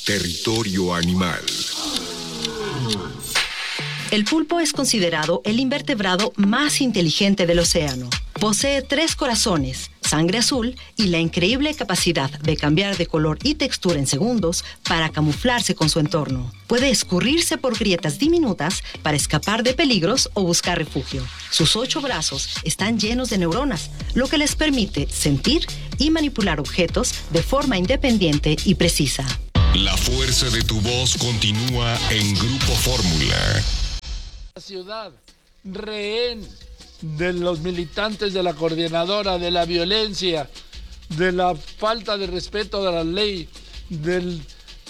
Territorio animal. El pulpo es considerado el invertebrado más inteligente del océano. Posee 3 corazones, sangre azul y la increíble capacidad de cambiar de color y textura en segundos para camuflarse con su entorno. Puede escurrirse por grietas diminutas para escapar de peligros o buscar refugio. Sus 8 brazos están llenos de neuronas, lo que les permite sentir y manipular objetos de forma independiente y precisa. La fuerza de tu voz continúa en Grupo Fórmula. Ciudad, rehén de los militantes de la coordinadora, de la violencia, de la falta de respeto de la ley, del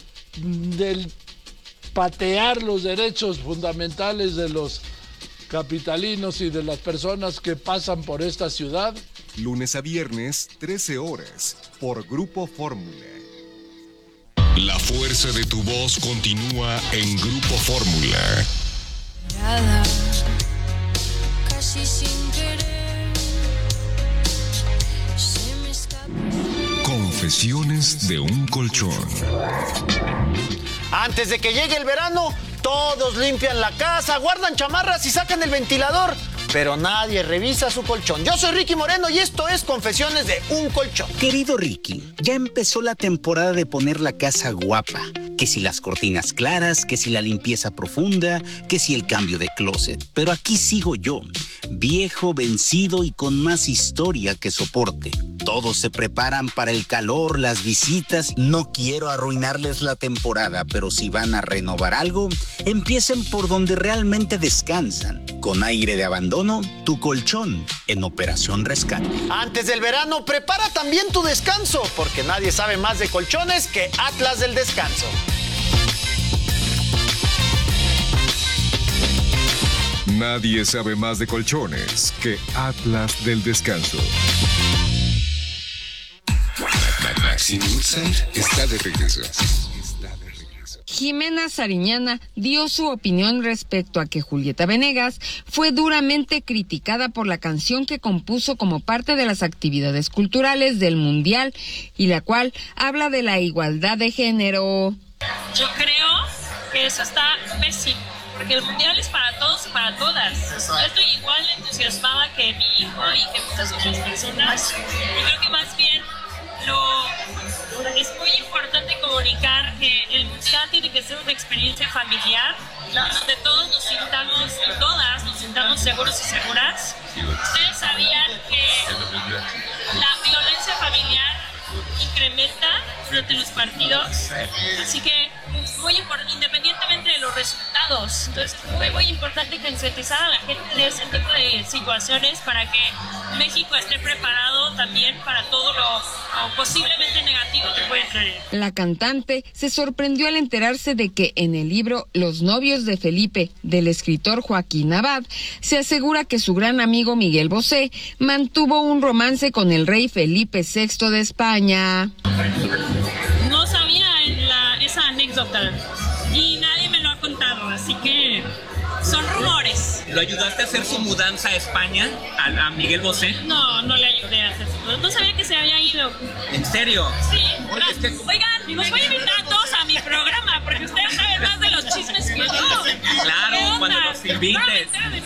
patear los derechos fundamentales de los capitalinos y de las personas que pasan por esta ciudad. Lunes a viernes, 13 horas, por Grupo Fórmula. La fuerza de tu voz continúa en Grupo Fórmula. Casi sin querer se me escapa. Confesiones de un colchón. Antes de que llegue el verano, todos limpian la casa, guardan chamarras y sacan el ventilador, pero nadie revisa su colchón. Yo soy Ricky Moreno y esto es Confesiones de un colchón. Querido Ricky, ya empezó la temporada de poner la casa guapa. Que si las cortinas claras, que si la limpieza profunda, que si el cambio de closet. Pero aquí sigo yo, viejo, vencido y con más historia que soporte. Todos se preparan para el calor, las visitas. No quiero arruinarles la temporada, pero si van a renovar algo, empiecen por donde realmente descansan. Con aire de abandono, tu colchón en Operación Rescate. Antes del verano, prepara también tu descanso, porque nadie sabe más de colchones que Atlas del Descanso. Nadie sabe más de colchones que Atlas del Descanso. Maxim Insight está de regreso. Jimena Sariñana dio su opinión respecto a que Julieta Venegas fue duramente criticada por la canción que compuso como parte de las actividades culturales del Mundial y la cual habla de la igualdad de género. Yo creo que eso está pésimo, porque el Mundial es para todos y para todas. Yo estoy igual entusiasmada que mi hijo y que muchas otras personas. Yo creo que más bien es muy importante comunicar que el Mundial tiene que ser una experiencia familiar, donde todos nos sintamos, y todas nos sintamos seguros y seguras. Ustedes sabían que la violencia familiar incrementa durante los partidos, así que muy importante, independientemente de los resultados. Entonces fue muy importante concientizar a la gente de ese tipo de situaciones para que México esté preparado también para todo lo posiblemente negativo que puede traer. La cantante se sorprendió al enterarse de que en el libro Los novios de Felipe, del escritor Joaquín Abad, se asegura que su gran amigo Miguel Bosé mantuvo un romance con el rey Felipe VI de España. No sabía esa anécdota y nadie me lo ha contado, así que son rumores. ¿Lo ayudaste a hacer su mudanza a España, a Miguel Bosé? No, no le ayudé a hacer su mudanza. No sabía que se había ido. ¿En serio? Sí. Oigan, los voy a invitar a todos a mi programa, porque ustedes saben más de los chismes que yo. Claro, cuando los invites.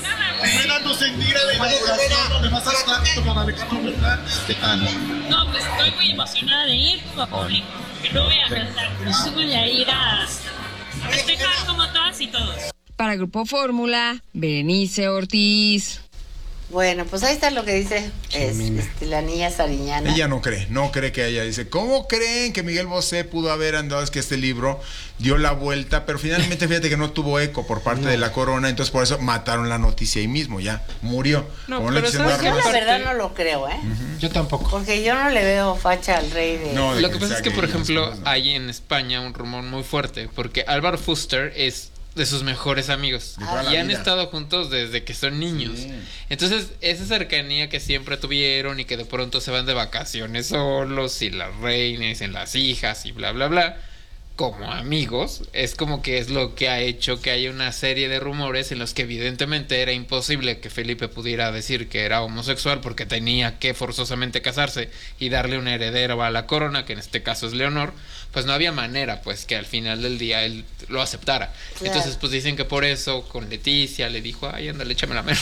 No, pues estoy muy emocionada de ir como público, que no voy a faltar. Voy a ir a festejar como todas y todos. Para Grupo Fórmula, Berenice Ortiz. Bueno, pues ahí está lo que dice la niña Sariñana. Ella no cree que ella dice, ¿cómo creen que Miguel Bosé pudo haber andado? Es que este libro dio la vuelta, pero finalmente fíjate que no tuvo eco por parte de la corona, entonces por eso mataron la noticia ahí mismo, ya murió. No, pero yo la verdad no lo creo, Yo tampoco. Porque yo no le veo facha al rey de... No, lo que pasa es que, por ejemplo, hay en España un rumor muy fuerte, porque Álvaro Fuster es de sus mejores amigos y han estado juntos desde que son niños. Sí. Entonces esa cercanía que siempre tuvieron y que de pronto se van de vacaciones solos y las reinas en las hijas y bla bla bla, como amigos, es como que es lo que ha hecho que haya una serie de rumores en los que evidentemente era imposible que Felipe pudiera decir que era homosexual porque tenía que forzosamente casarse y darle una heredera a la corona, que en este caso es Leonor. Pues no había manera pues que al final del día él lo aceptara. Claro. Entonces pues dicen que por eso con Leticia le dijo, ay, ándale, échame la mano.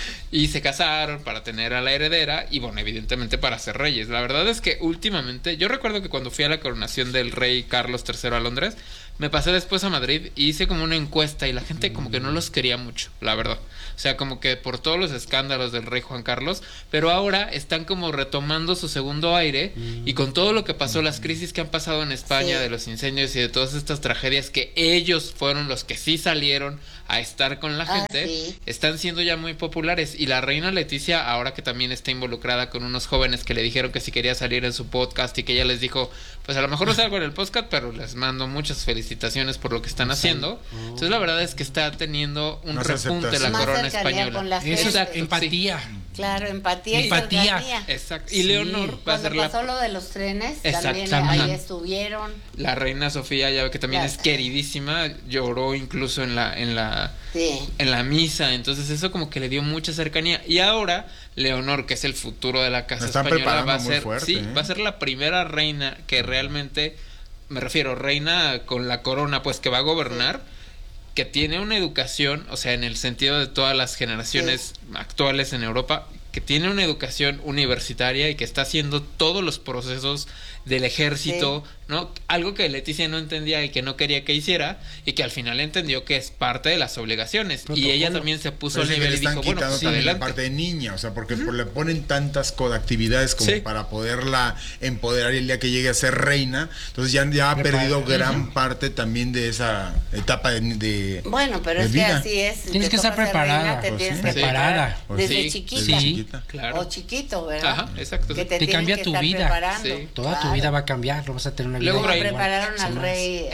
Y se casaron para tener a la heredera y bueno, evidentemente para ser reyes. La verdad es que últimamente, yo recuerdo que cuando fui a la coronación del rey Carlos III a Londres, me pasé después a Madrid y hice como una encuesta y la gente como que no los quería mucho, la verdad. O sea, como que por todos los escándalos del rey Juan Carlos, pero ahora están como retomando su segundo aire y con todo lo que pasó, las crisis que han pasado en España, de los incendios y de todas estas tragedias que ellos fueron los que sí salieron a estar con la gente, están siendo ya muy populares. Y la reina Leticia, ahora que también está involucrada con unos jóvenes que le dijeron que si quería salir en su podcast y que ella les dijo, pues a lo mejor no salgo en el podcast, pero les mando muchas felicitaciones por lo que están haciendo. Entonces la verdad es que está teniendo un repunte la corona española. Eso es empatía. Claro, empatía y cercanía. Exacto. Y Leonor va a ser pasó lo de los trenes, también ahí estuvieron. La reina Sofía, ya ve que también es queridísima, lloró incluso en la misa, entonces eso como que le dio mucha cercanía. Y ahora Leonor, que es el futuro de la casa española, va a ser va a ser la primera reina que realmente, me refiero, reina con la corona, pues que va a gobernar, que tiene una educación, o sea, en el sentido de todas las generaciones actuales en Europa, que tiene una educación universitaria y que está haciendo todos los procesos del ejército, ¿no? Algo que Leticia no entendía y que no quería que hiciera, y que al final entendió que es parte de las obligaciones. Y ella también se puso al nivel y dijo, bueno, pues adelante. la parte de niña, o sea, porque le ponen tantas actividades como para poderla empoderar y el día que llegue a ser reina, entonces ya ha perdido gran parte también de esa etapa de bueno, pero es vida. Que así es. Tienes que estar preparada. Preparada. Desde chiquita. Claro. O chiquito, ¿verdad? Ajá, exacto. Que te cambia tu vida. Toda tu vida va a cambiar, no vas a tener una vida. Luego prepararon al rey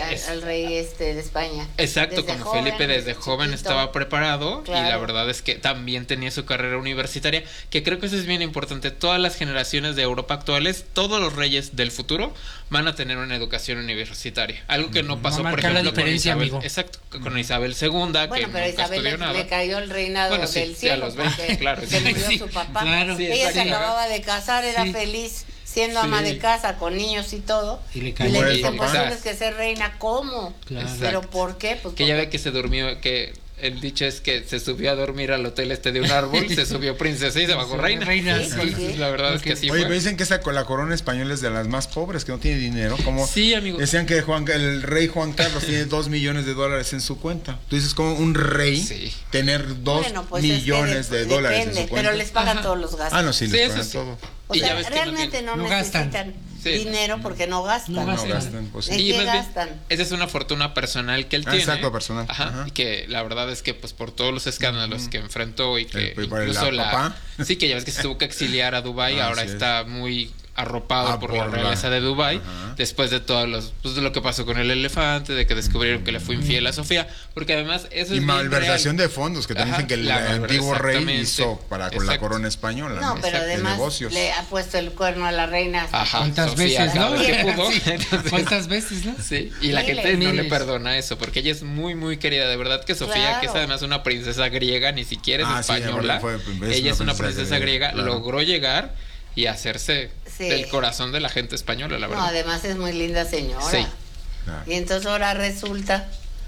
de España. Exacto, como Felipe desde joven estaba preparado, y la verdad es que también tenía su carrera universitaria, que creo que eso es bien importante. Todas las generaciones de Europa actuales, todos los reyes del futuro van a tener una educación universitaria. Algo que no pasó, por ejemplo, con Isabel. Amigo. Exacto, con Isabel II, bueno, que pero Isabel le cayó el reinado del cielo, a los 20, claro, se murió su papá. Claro, ella se acababa de casar, era feliz siendo ama de casa con niños y todo, y le dijo, pues tienes que ser reina. ¿Cómo? Claro. ¿Pero por qué? Pues que ya ve que se durmió, que el dicho es que se subió a dormir al hotel de un árbol, se subió princesa y se bajó reina. Sí. La verdad es que así Oye, fue. pero dicen que la corona española es de las más pobres, que no tiene dinero. Como amigo. Decían que el rey Juan Carlos tiene $2 millones en su cuenta. Tú dices, como un rey tener $2 millones de dólares en su cuenta. Pero les pagan todos los gastos. No, sí, les pagan todo. O sea, realmente no necesitan dinero porque no gastan. No gastan. Pues, ¿En qué gastan? Esa es una fortuna personal que él tiene. Exacto, personal. Ajá. Y que la verdad es que pues por todos los escándalos que enfrentó y que incluso sí, que ya ves que se tuvo que exiliar a Dubái, ahora está muy arropado por la realeza de Dubái, después de todos de lo que pasó con el elefante, de que descubrieron que le fue infiel a Sofía, porque además eso es malversación de fondos que te dicen que el antiguo rey hizo con la corona española. No, pero además le ha puesto el cuerno a la reina. ¿Cuántas veces, no? ¿Cuántas veces, no? Sí, y la gente no le perdona eso, porque ella es muy, muy querida, de verdad que Sofía, que es además una princesa griega, ni siquiera es española, ella es una princesa griega, logró llegar y hacerse del corazón de la gente española, la verdad. No, además es muy linda señora. Sí. Y entonces ahora resulta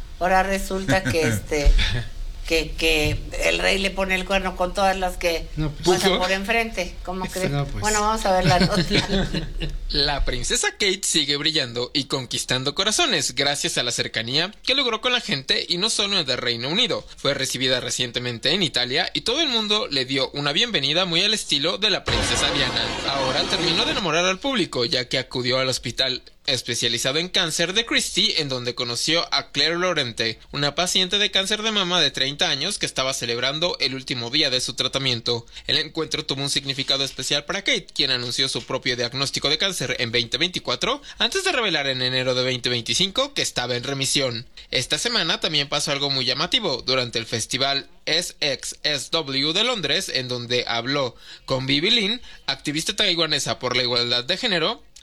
que que el rey le pone el cuerno con todas las que pasan por enfrente. ¿Cómo crees? Bueno, vamos a ver la nota. La princesa Kate sigue brillando y conquistando corazones gracias a la cercanía que logró con la gente, y no solo en el Reino Unido. Fue recibida recientemente en Italia y todo el mundo le dio una bienvenida muy al estilo de la princesa Diana. Ahora terminó de enamorar al público, ya que acudió al hospital especializado en cáncer de Christie, en donde conoció a Claire Lorente, una paciente de cáncer de mama de 30 años que estaba celebrando el último día de su tratamiento. El encuentro tuvo un significado especial para Kate, quien anunció su propio diagnóstico de cáncer en 2024, antes de revelar en enero de 2025 que estaba en remisión. Esta semana también pasó algo muy llamativo durante el festival SXSW de Londres, en donde habló con Bibi Lin, activista taiwanesa por la igualdad de género,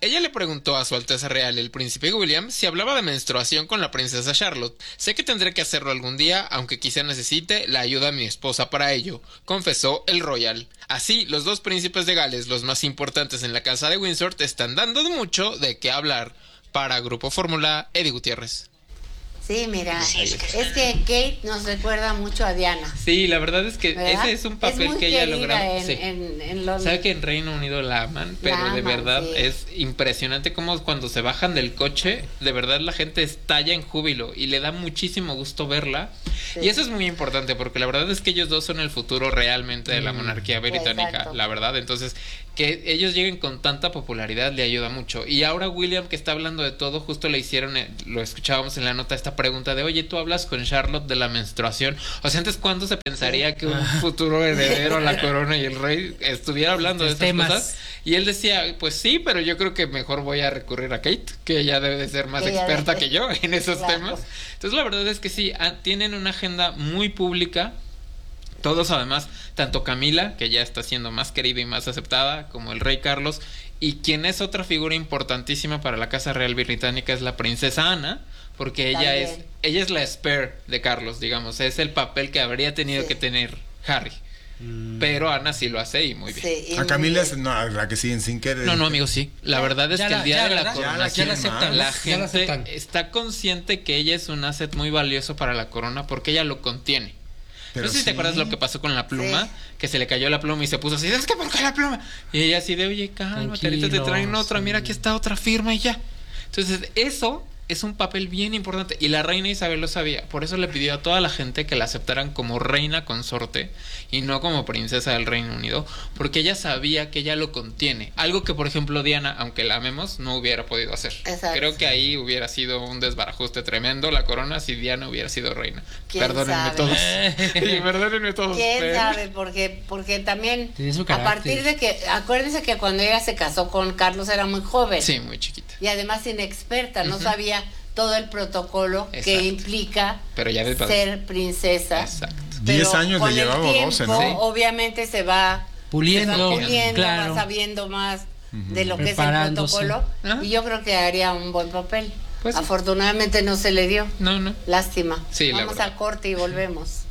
Ella le preguntó a su Alteza Real, el príncipe William, si hablaba de menstruación con la princesa Charlotte. Sé que tendré que hacerlo algún día, aunque quizá necesite la ayuda de mi esposa para ello, confesó el royal. Así, los dos príncipes de Gales, los más importantes en la casa de Windsor, están dando mucho de qué hablar. Para Grupo Fórmula, Eddie Gutiérrez. Sí, mira, es que Kate nos recuerda mucho a Diana. Sí, la verdad es que ¿verdad? Ese es un papel que ella logra. En Londres. Sabe que en Reino Unido la aman, pero de verdad sí. Es impresionante cómo cuando se bajan del coche, de verdad la gente estalla en júbilo y le da muchísimo gusto verla. Sí. Y eso es muy importante porque la verdad es que ellos dos son el futuro realmente de la monarquía británica, exacto. La verdad. Entonces, que ellos lleguen con tanta popularidad le ayuda mucho. Y ahora William, que está hablando de todo, justo le hicieron, lo escuchábamos en la nota, esta pregunta de, oye, ¿tú hablas con Charlotte de la menstruación? O sea, antes, ¿cuándo se pensaría que un futuro heredero a la corona y el rey estuviera hablando de estas cosas? Y él decía, pues sí, pero yo creo que mejor voy a recurrir a Kate, que ella debe de ser más experta que yo en esos temas. Entonces, la verdad es que sí, tienen una agenda muy pública. Todos además, tanto Camila, que ya está siendo más querida y más aceptada, como el rey Carlos, y quien es otra figura importantísima para la Casa Real Británica es la princesa Ana, porque ella es la spare de Carlos, digamos, es el papel que habría tenido que tener Harry. Pero Ana sí lo hace y muy bien. Sí, a Camila es la que siguen sin querer. No, amigos, sí. La verdad es que el día de la coronación la gente aceptan. Está consciente que ella es un asset muy valioso para la corona porque ella lo contiene. Pero no sé si te acuerdas lo que pasó con la pluma, que se le cayó la pluma y se puso así, ¿es que por qué la pluma? Y ella así de, oye, cálmate, ahorita te traen otra, mira, aquí está otra firma y ya. Entonces, eso es un papel bien importante y la reina Isabel lo sabía, por eso le pidió a toda la gente que la aceptaran como reina consorte y no como princesa del Reino Unido, porque ella sabía que ella lo contiene, algo que por ejemplo Diana, aunque la amemos, no hubiera podido hacer. Exacto. Creo que ahí hubiera sido un desbarajuste tremendo la corona si Diana hubiera sido reina. Perdónenme todos. Perdónenme todos. ¿Quién sabe? Porque también a partir de que, acuérdense que cuando ella se casó con Carlos era muy joven. Sí, muy chiquita. Y además inexperta, no sabía todo el protocolo que implica ser princesa. Exacto. 10 años le llevaba 12, ¿no? Obviamente se va puliendo, claro. va sabiendo más de lo que es el protocolo. Y yo creo que haría un buen papel. Pues afortunadamente no se le dio. No. Lástima. Sí, vamos a corte y volvemos.